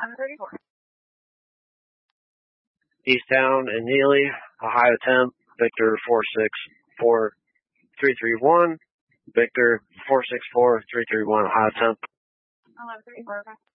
11:34. Easttown and Neely, Ohio temp, Victor 464-331, Victor 464-331, Ohio temp. 11:34.